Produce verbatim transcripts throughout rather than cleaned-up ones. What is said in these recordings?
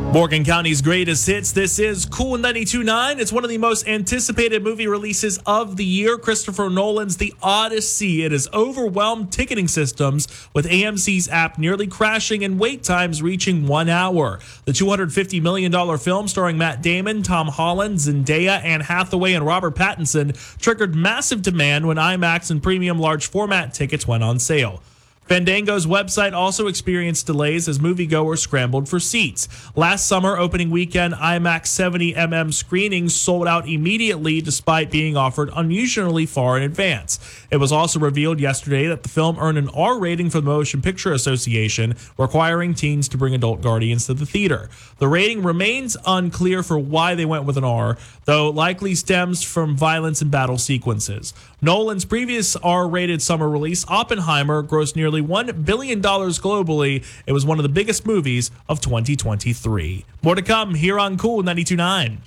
Morgan County's greatest hits. This is Cool ninety-two point nine. It's one of the most anticipated movie releases of the year. Christopher Nolan's The Odyssey. It has overwhelmed ticketing systems, with A M C's app nearly crashing and wait times reaching one hour. The two hundred fifty million dollars film, starring Matt Damon, Tom Holland, Zendaya, Anne Hathaway, and Robert Pattinson, triggered massive demand when IMAX and premium large format tickets went on sale. Fandango's website also experienced delays as moviegoers scrambled for seats. Last summer, opening weekend IMAX seventy millimeter screenings sold out immediately despite being offered unusually far in advance. It was also revealed yesterday that the film earned an R rating from the Motion Picture Association, requiring teens to bring adult guardians to the theater. The rating remains unclear for why they went with an R, though likely stems from violence and battle sequences. Nolan's previous R-rated summer release, Oppenheimer, grossed nearly one billion dollars globally. It was one of the biggest movies of twenty twenty-three. More to come here on Cool ninety-two point nine.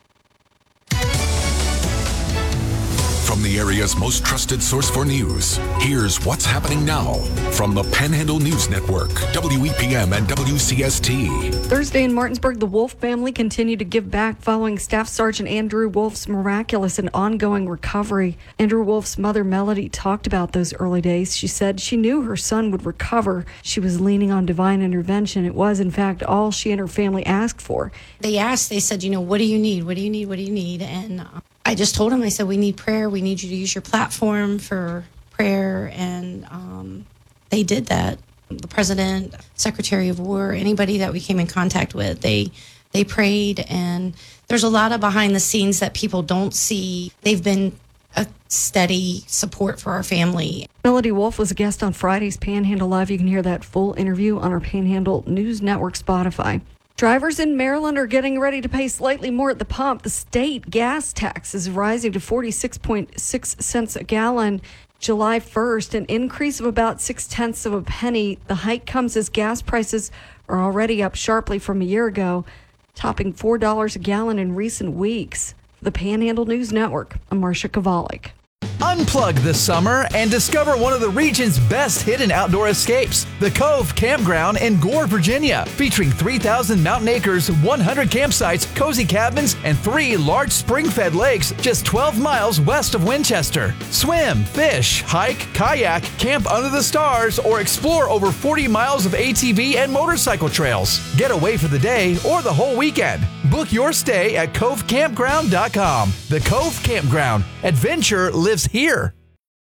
From the area's most trusted source for news, here's what's happening now from the Panhandle News Network, W E P M and W C S T. Thursday in Martinsburg, the Wolf family continued to give back following Staff Sergeant Andrew Wolf's miraculous and ongoing recovery. Andrew Wolf's mother, Melody, talked about those early days. She said she knew her son would recover. She was leaning on divine intervention. It was, in fact, all she and her family asked for. They asked, they said, you know, what do you need? What do you need? What do you need? And uh, I just told him, I said, we need prayer. We need you to use your platform for prayer. And um, they did that. The president, Secretary of War, anybody that we came in contact with, they they prayed. And there's a lot of behind the scenes that people don't see. They've been a steady support for our family. Melody Wolf was a guest on Friday's Panhandle Live. You can hear that full interview on our Panhandle News Network Spotify. Drivers in Maryland are getting ready to pay slightly more at the pump. The state gas tax is rising to forty-six point six cents a gallon July first, an increase of about six-tenths of a penny. The hike comes as gas prices are already up sharply from a year ago, topping four dollars a gallon in recent weeks. For the Panhandle News Network, I'm Marcia Kovalik. Unplug this summer and discover one of the region's best hidden outdoor escapes, the Cove Campground in Gore, Virginia, featuring three thousand mountain acres, one hundred campsites, cozy cabins, and three large spring-fed lakes just twelve miles west of Winchester. Swim, fish, hike, kayak, camp under the stars, or explore over forty miles of A T V and motorcycle trails. Get away for the day or the whole weekend. Book your stay at cove campground dot com. The Cove Campground. Adventure lives here.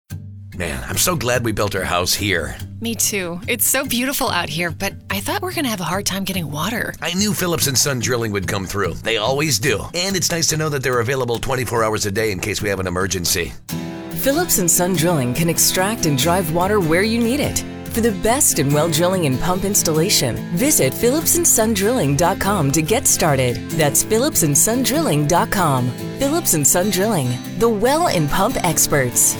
Man, I'm so glad we built our house here. Me too. It's so beautiful out here, but I thought we were going to have a hard time getting water. I knew Phillips and Son Drilling would come through. They always do. And it's nice to know that they're available twenty-four hours a day in case we have an emergency. Phillips and Son Drilling can extract and drive water where you need it. For the best in well drilling and pump installation, visit phillips and son drilling dot com to get started. That's phillips and son drilling dot com. Phillips and Son Drilling, the well and pump experts.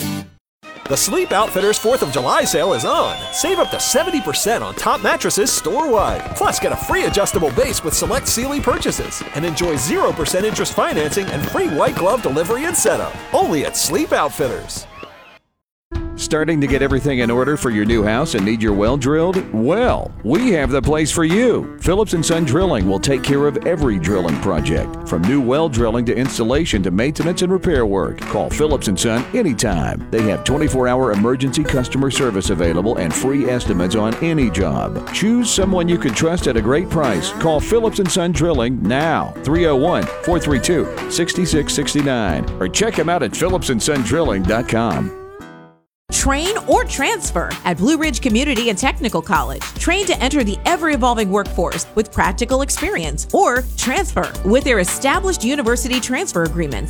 The Sleep Outfitters fourth of July sale is on. Save up to seventy percent on top mattresses store-wide. Plus, get a free adjustable base with select Sealy purchases. And enjoy zero percent interest financing and free white glove delivery and setup. Only at Sleep Outfitters. Starting to get everything in order for your new house and need your well drilled? Well, we have the place for you. Phillips and Son Drilling will take care of every drilling project, from new well drilling to installation to maintenance and repair work. Call Phillips and Son anytime. They have twenty-four hour emergency customer service available and free estimates on any job. Choose someone you can trust at a great price. Call Phillips and Son Drilling now, three oh one, four three two, six six six nine, or check them out at phillips and son drilling dot com. Train or transfer at Blue Ridge Community and Technical College. Train to enter the ever-evolving workforce with practical experience, or transfer with their established university transfer agreements.